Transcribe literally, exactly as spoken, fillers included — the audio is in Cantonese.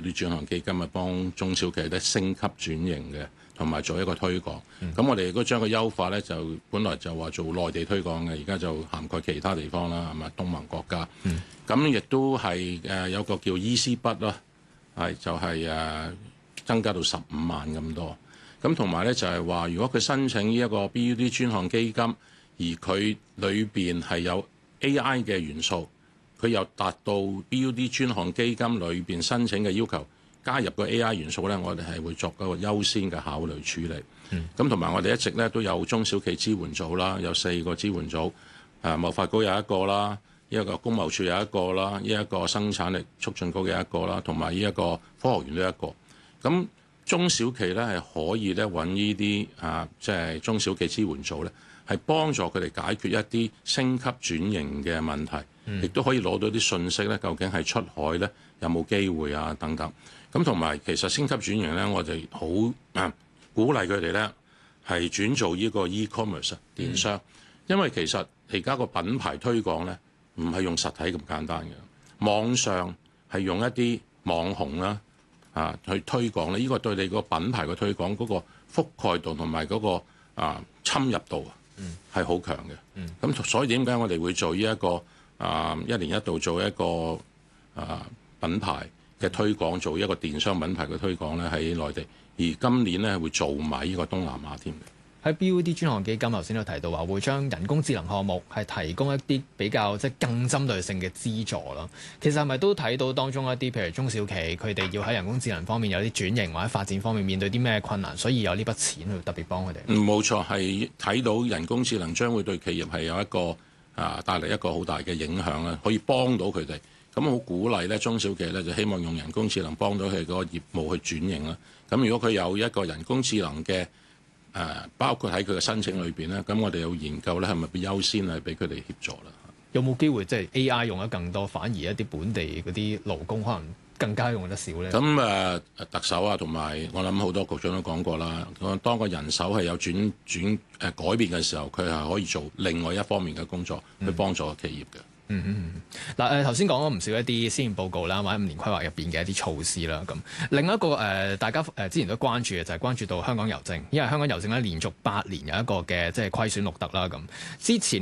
D 專項基金啊，幫中小企咧升級轉型嘅，同埋做一個推廣。咁、嗯、我哋亦都將個優化咧，就本來就話做內地推廣嘅，而家就涵蓋其他地方啦，係咪東盟國家？咁亦、嗯、都係誒有個叫 Easy Bud 啦，係就係誒增加到十五萬咁多。咁同埋咧就係話，如果佢申請呢一個 B U D 專項基金，而佢裏邊係有 A I 嘅元素，佢又達到 B U D 專項基金裏邊申請嘅要求，加入個 A I 元素咧，我哋係會作一個優先嘅考慮處理。咁同埋我哋一直咧都有中小企支援組啦，有四個支援組，誒貿發局有一個啦，呢一個工貿處有一個啦，呢一個生產力促進局嘅一個啦，同埋呢一個科學園都有一個。咁中小企咧係可以咧揾呢啲啊，即係中小企支援組咧，係幫助佢哋解決一啲升級轉型嘅問題，亦都、嗯、可以攞到啲信息咧，究竟係出海咧有冇機會啊等等。咁同埋其實升級轉型咧，我哋好啊鼓勵佢哋咧係轉做呢個 e-commerce 電商，嗯、因為其實而家個品牌推廣咧唔係用實體咁簡單嘅，網上係用一啲網紅啦。啊，去推廣咧，呢、這個對你個品牌嘅推廣嗰、那個覆蓋度同埋嗰個啊侵入度啊，係好強嘅。咁、嗯、所以點解我哋會做呢、這、一個啊一年一度做一個啊品牌嘅推廣，做一個電商品牌嘅推廣咧喺內地，而今年咧會做埋呢個東南亞添。 喺 B U D 專項基金頭先都提到話，會將人工智能項目係提供一啲比較即係更針對性嘅資助啦。其實係咪都睇到當中一啲譬如中小企佢哋要喺人工智能方面有啲轉型或者發展方面面對啲咩困難，所以有呢筆錢去特別幫佢哋？嗯，冇錯，係睇到人工智能將會對企業係有一個啊帶嚟一個好大嘅影響啦，可以幫到佢哋。咁好鼓勵咧中小企咧就希望用人工智能幫到佢嗰個業務去轉型啦。咁如果佢有一個人工智能嘅誒包括喺佢嘅申請裏邊咧，咁我哋有研究咧，係咪必優先係俾佢哋協助啦？ 有冇機會即係 A I 用得更多，反而一啲本地嗰啲勞工可能更加用得少咧？咁誒、呃、特首啊，同埋我諗好多局長都講過啦。當個人手係有轉轉誒、呃、改變嘅時候，佢係可以做另外一方面嘅工作，去幫助企業嘅。 嗯嗯嗯，嗱誒頭先講咗唔少一啲施政報告啦，或者五年規劃入邊嘅一啲措施啦，咁另一個誒、呃、大家誒、呃、之前都關注嘅就係關注到香港郵政，因為香港郵政咧連續八年有一個嘅即係虧損錄得啦，咁之前。